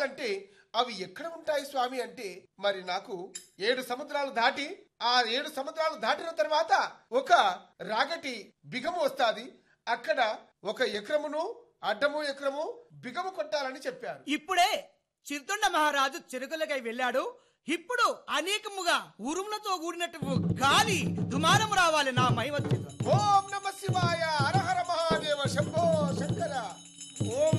అంటే అవి ఎక్కడ ఉంటాయి స్వామి అంటే, మరి నాకు 7 సముద్రాలు దాటి ఆ 7 సముద్రాలు దాటిన తర్వాత ఒక రాగటి బిగము వస్తాది. అక్కడ ఒక ఎకరమును అడ్డము ఎకరము బిగము కొట్టాలని చెప్పారు. ఇప్పుడే చిరుతొండ మహారాజు చెరుకులకై వెళ్ళాడు. ఇప్పుడు అనేకముగా ఉరుములతో కూడినట్టు గాలి దుమారం రావాలి. నా మైవత్తి ఓం నమ శివాయ, హర హర మహాదేవ, శంభో శంకర. ఓం